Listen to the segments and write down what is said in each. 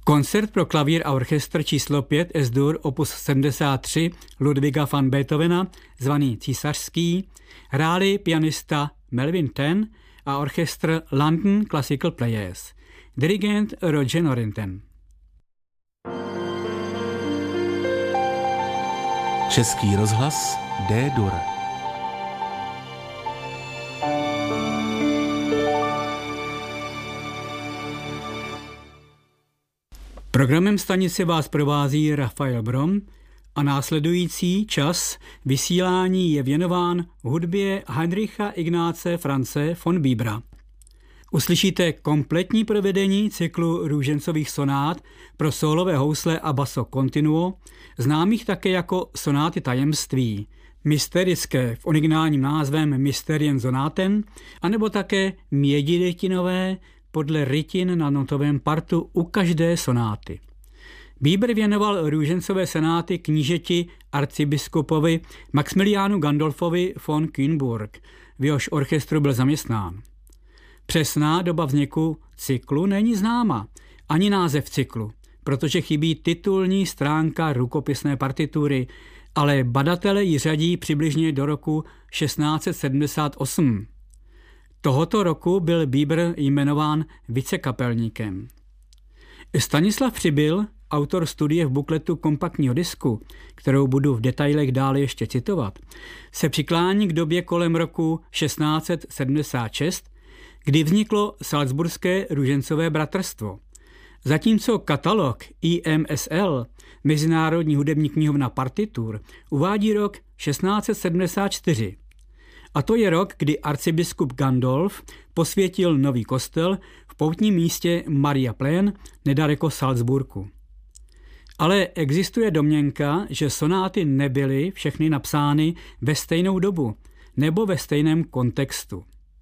Koncert pro klavír a orchestr číslo 5 S-dur opus 73 Ludwiga van Beethovena, zvaný Císařský, hráli pianista Melvin Ten a orchestr London Classical Players, dirigent Roger Norrington. Český rozhlas D-dur. Programem stanice vás provází Rafael Brom a následující čas vysílání je věnován hudbě Heinricha Ignáce Franze von Bibera. Uslyšíte kompletní provedení cyklu růžencových sonát pro sólové housle a basso continuo, známých také jako sonáty tajemství, mysterické v originálním názvem Mysterien Sonaten, anebo také mědidetinové podle rytin na notovém partu u každé sonáty. Bieber věnoval růžencové sonáty knížeti arcibiskupovi Maximiliánu Gandolfovi von Kühnburg, v jehož orchestru byl zaměstnán. Přesná doba vzniku cyklu není známa, ani název cyklu, protože chybí titulní stránka rukopisné partitury, ale badatelé ji řadí přibližně do roku 1678. Tohoto roku byl Bieber jmenován vicekapelníkem. Stanislav Přibyl, autor studie v bukletu kompaktního disku, kterou budu v detailech dále ještě citovat, se přiklání k době kolem roku 1676, kdy vzniklo Salzburské růžencové bratrstvo. Zatímco katalog IMSL, Mezinárodní hudební knihovna partitur, uvádí rok 1674. A to je rok, kdy arcibiskup Gandolf posvětil nový kostel v poutním místě Mariaplein nedaleko Salzburgu. Ale existuje domněnka, že sonáty nebyly všechny napsány ve stejnou dobu nebo ve stejném kontextu.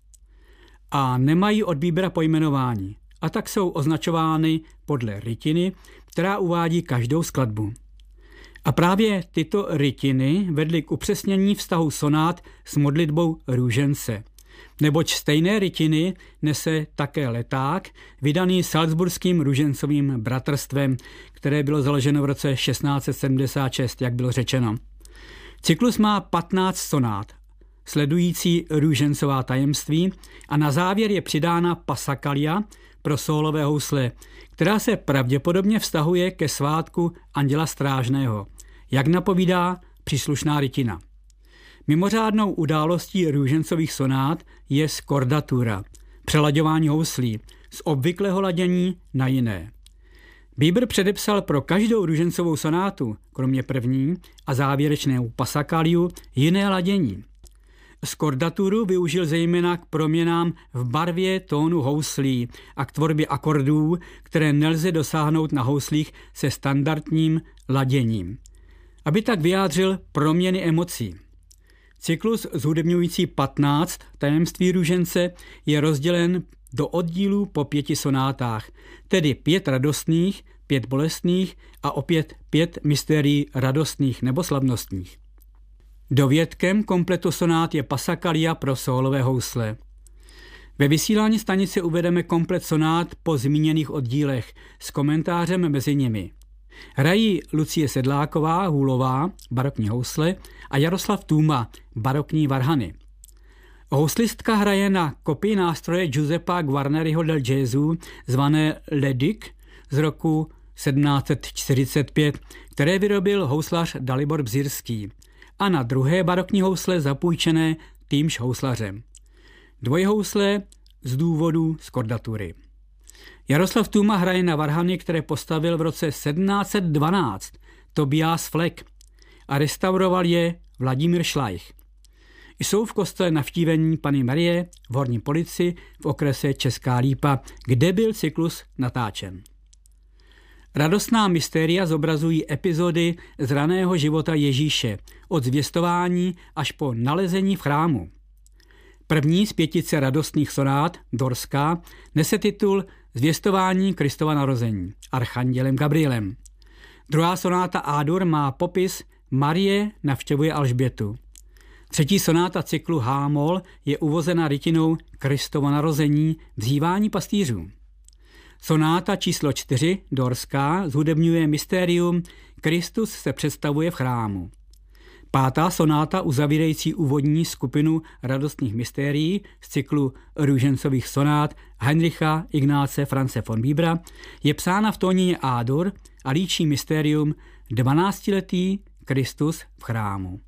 A nemají od Biebera pojmenování, a tak jsou označovány podle rytiny, která uvádí každou skladbu. A právě tyto rytiny vedly k upřesnění vztahu sonát s modlitbou růžence, neboť stejné rytiny nese také leták, vydaný Salzburským růžencovým bratrstvem, které bylo založeno v roce 1676, jak bylo řečeno. Cyklus má 15 sonát, sledující růžencová tajemství, a na závěr je přidána Passacaglia pro sólové housle, která se pravděpodobně vztahuje ke svátku Anděla Strážného, jak napovídá příslušná rytina. Mimořádnou událostí růžencových sonát je skordatura, přelaďování houslí z obvyklého ladění na jiné. Bieber předepsal pro každou růžencovou sonátu, kromě první a závěrečného Passacagliu, jiné ladění. Skordaturu využil zejména k proměnám v barvě tónu houslí a k tvorbě akordů, které nelze dosáhnout na houslích se standardním laděním, aby tak vyjádřil proměny emocí. Cyklus zhudebňující 15 tajemství růžence je rozdělen do oddílů po 5 sonátách, tedy 5 radostných, 5 bolestných a opět 5 mystérií radostných nebo slavnostních. Dovědkem kompletu sonát je Passacaglia pro sólové housle. Ve vysílání stanice uvedeme komplet sonát po zmíněných oddílech s komentářem mezi nimi. Hrají Lucie Sedláková, hůlová, barokní housle, a Jaroslav Tůma, barokní varhany. Houslistka hraje na kopii nástroje Giuseppa Guarneriho del Gesù, zvané Leduc z roku 1745, které vyrobil houslař Dalibor Bzirský, a na druhé barokní housle zapůjčené týmž houslařem. Dvojhousle z důvodu skordatury. Jaroslav Tůma hraje na varhany, které postavil v roce 1712 Tobias Fleck a restauroval je Vladimír Šlajch. Jsou v kostele Navštívení Panny Marie v Horní Polici v okrese Česká Lípa, kde byl cyklus natáčen. Radostná mystéria zobrazují epizody z raného života Ježíše, od zvěstování až po nalezení v chrámu. První z 5 radostných sonát, dorská, nese titul Zvěstování Kristova narození archandělem Gabrielem. Druhá sonáta A-dur má popis Marie navštěvuje Alžbětu. Třetí sonáta cyklu H-moll je uvozena rytinou Kristova narození, vzývání pastýřů. Sonáta číslo 4, dorská, zhudebňuje mystérium Kristus se představuje v chrámu. 5. sonáta uzavírající úvodní skupinu radostných mystérií z cyklu růžencových sonát Heinricha Ignáce Franze von Bibra je psána v tónině A-dur a líčí mystérium 12letý Kristus v chrámu.